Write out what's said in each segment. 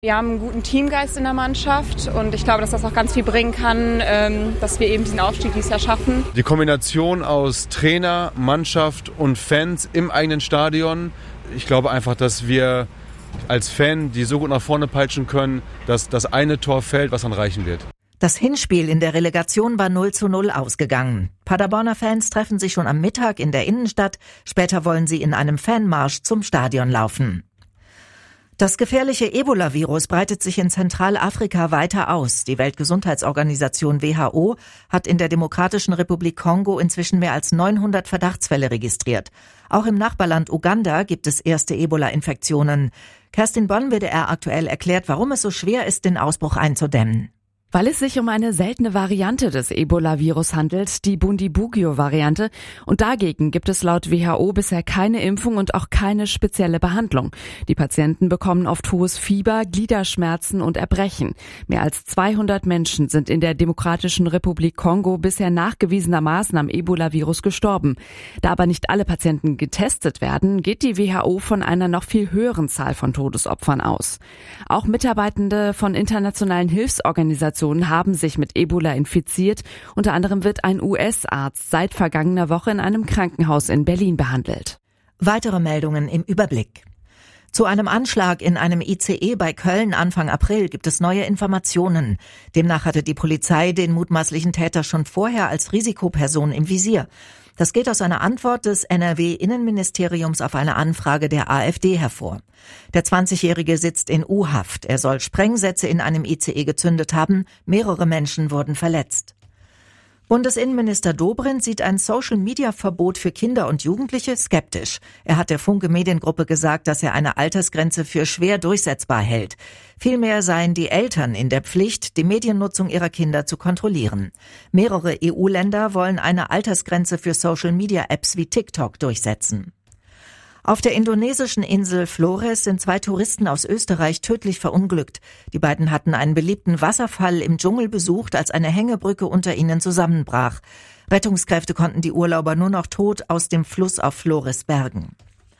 Wir haben einen guten Teamgeist in der Mannschaft und ich glaube, dass das auch ganz viel bringen kann, dass wir eben diesen Aufstieg dieses Jahr schaffen. Die Kombination aus Trainer, Mannschaft und Fans im eigenen Stadion. Ich glaube einfach, dass wir als Fan die so gut nach vorne peitschen können, dass das eine Tor fällt, was dann reichen wird. Das Hinspiel in der Relegation war 0:0 ausgegangen. Paderborner Fans treffen sich schon am Mittag in der Innenstadt. Später wollen sie in einem Fanmarsch zum Stadion laufen. Das gefährliche Ebola-Virus breitet sich in Zentralafrika weiter aus. Die Weltgesundheitsorganisation WHO hat in der Demokratischen Republik Kongo inzwischen mehr als 900 Verdachtsfälle registriert. Auch im Nachbarland Uganda gibt es erste Ebola-Infektionen. Kerstin Bonn, WDR aktuell, erklärt, warum es so schwer ist, den Ausbruch einzudämmen. Weil es sich um eine seltene Variante des Ebola-Virus handelt, die Bundibugyo-Variante. Und dagegen gibt es laut WHO bisher keine Impfung und auch keine spezielle Behandlung. Die Patienten bekommen oft hohes Fieber, Gliederschmerzen und Erbrechen. Mehr als 200 Menschen sind in der Demokratischen Republik Kongo bisher nachgewiesenermaßen am Ebola-Virus gestorben. Da aber nicht alle Patienten getestet werden, geht die WHO von einer noch viel höheren Zahl von Todesopfern aus. Auch Mitarbeitende von internationalen Hilfsorganisationen haben sich mit Ebola infiziert. Unter anderem wird ein US-Arzt seit vergangener Woche in einem Krankenhaus in Berlin behandelt. Weitere Meldungen im Überblick. Zu einem Anschlag in einem ICE bei Köln Anfang April gibt es neue Informationen. Demnach hatte die Polizei den mutmaßlichen Täter schon vorher als Risikoperson im Visier. Das geht aus einer Antwort des NRW-Innenministeriums auf eine Anfrage der AfD hervor. Der 20-Jährige sitzt in U-Haft. Er soll Sprengsätze in einem ICE gezündet haben. Mehrere Menschen wurden verletzt. Bundesinnenminister Dobrindt sieht ein Social-Media-Verbot für Kinder und Jugendliche skeptisch. Er hat der Funke Mediengruppe gesagt, dass er eine Altersgrenze für schwer durchsetzbar hält. Vielmehr seien die Eltern in der Pflicht, die Mediennutzung ihrer Kinder zu kontrollieren. Mehrere EU-Länder wollen eine Altersgrenze für Social-Media-Apps wie TikTok durchsetzen. Auf der indonesischen Insel Flores sind 2 Touristen aus Österreich tödlich verunglückt. Die beiden hatten einen beliebten Wasserfall im Dschungel besucht, als eine Hängebrücke unter ihnen zusammenbrach. Rettungskräfte konnten die Urlauber nur noch tot aus dem Fluss auf Flores bergen.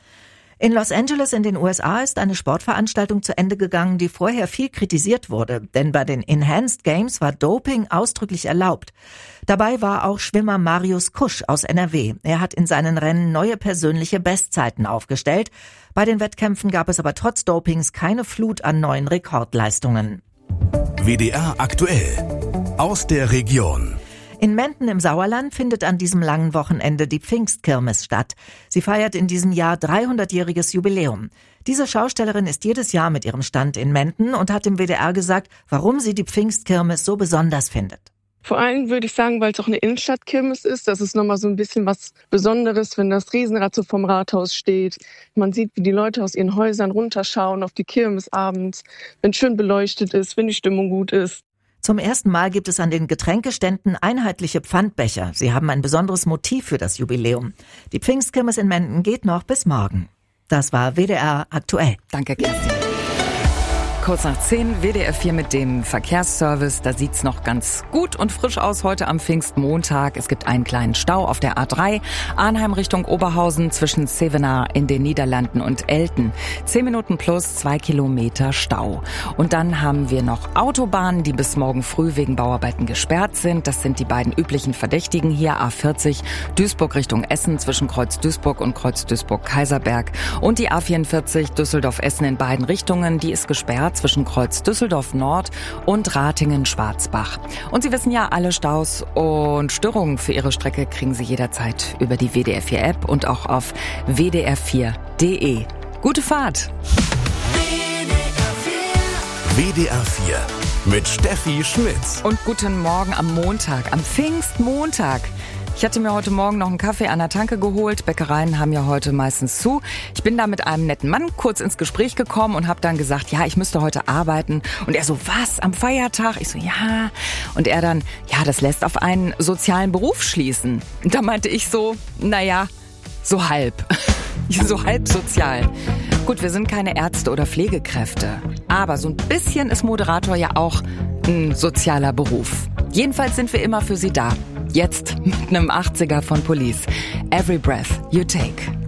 In Los Angeles in den USA ist eine Sportveranstaltung zu Ende gegangen, die vorher viel kritisiert wurde, denn bei den Enhanced Games war Doping ausdrücklich erlaubt. Dabei war auch Schwimmer Marius Kusch aus NRW. Er hat in seinen Rennen neue persönliche Bestzeiten aufgestellt. Bei den Wettkämpfen gab es aber trotz Dopings keine Flut an neuen Rekordleistungen. WDR aktuell aus der Region. In Menden im Sauerland findet an diesem langen Wochenende die Pfingstkirmes statt. Sie feiert in diesem Jahr 300-jähriges Jubiläum. Diese Schaustellerin ist jedes Jahr mit ihrem Stand in Menden und hat dem WDR gesagt, warum sie die Pfingstkirmes so besonders findet. Vor allem würde ich sagen, weil es auch eine Innenstadtkirmes ist. Das ist nochmal so ein bisschen was Besonderes, wenn das Riesenrad so vom Rathaus steht. Man sieht, wie die Leute aus ihren Häusern runterschauen auf die Kirmes abends, wenn es schön beleuchtet ist, wenn die Stimmung gut ist. Zum ersten Mal gibt es an den Getränkeständen einheitliche Pfandbecher. Sie haben ein besonderes Motiv für das Jubiläum. Die Pfingstkirmes in Menden geht noch bis morgen. Das war WDR aktuell. Danke, Kerstin. Kurz nach 10, WDR 4 mit dem Verkehrsservice. Da sieht's noch ganz gut und frisch aus heute am Pfingstmontag. Es gibt einen kleinen Stau auf der A3, Arnheim Richtung Oberhausen zwischen Zevenaar in den Niederlanden und Elten. 10 Minuten plus 2 Kilometer Stau. Und dann haben wir noch Autobahnen, die bis morgen früh wegen Bauarbeiten gesperrt sind. Das sind die beiden üblichen Verdächtigen hier. A40 Duisburg Richtung Essen zwischen Kreuz Duisburg und Kreuz Duisburg-Kaiserberg. Und die A44 Düsseldorf-Essen in beiden Richtungen, die ist gesperrt zwischen Kreuz Düsseldorf Nord und Ratingen-Schwarzbach. Und Sie wissen ja, alle Staus und Störungen für Ihre Strecke kriegen Sie jederzeit über die WDR 4 App und auch auf wdr4.de. Gute Fahrt! WDR 4 mit Steffi Schmitz. Und guten Morgen am Montag, am Pfingstmontag. Ich hatte mir heute Morgen noch einen Kaffee an der Tanke geholt. Bäckereien haben ja heute meistens zu. Ich bin da mit einem netten Mann kurz ins Gespräch gekommen und habe dann gesagt, ja, ich müsste heute arbeiten. Und er so, was, am Feiertag? Ich so, ja. Und er dann, ja, das lässt auf einen sozialen Beruf schließen. Und da meinte ich so, naja, so halb. So halb sozial. Gut, wir sind keine Ärzte oder Pflegekräfte. Aber so ein bisschen ist Moderator ja auch ein sozialer Beruf. Jedenfalls sind wir immer für Sie da. Jetzt mit einem 80er von Police. Every breath you take.